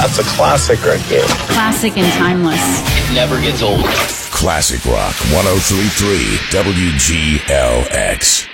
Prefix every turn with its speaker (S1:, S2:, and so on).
S1: That's a classic right there.
S2: Classic and timeless.
S3: It never gets old.
S4: Classic Rock 103.3 WGLX.